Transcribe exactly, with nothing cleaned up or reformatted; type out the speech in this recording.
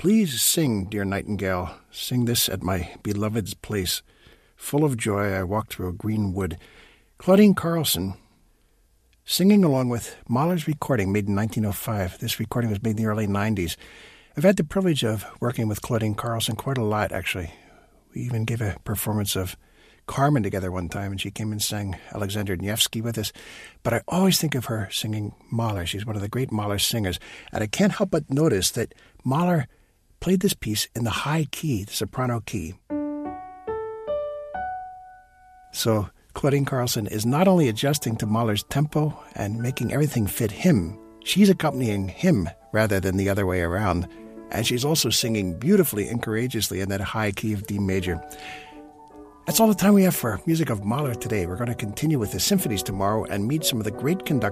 Please sing, dear nightingale, sing this at my beloved's place. Full of joy, I walk through a green wood. Claudine Carlson, singing along with Mahler's recording made in nineteen oh five. This recording was made in the early nineties. I've had the privilege of working with Claudine Carlson quite a lot, actually. We even gave a performance of Carmen together one time, and she came and sang Alexander Nevsky with us. But I always think of her singing Mahler. She's one of the great Mahler singers. And I can't help but notice that Mahler played this piece in the high key, the soprano key. So Claudine Carlson is not only adjusting to Mahler's tempo and making everything fit him, she's accompanying him rather than the other way around. And she's also singing beautifully and courageously in that high key of D major. That's all the time we have for music of Mahler today. We're going to continue with the symphonies tomorrow and meet some of the great conductors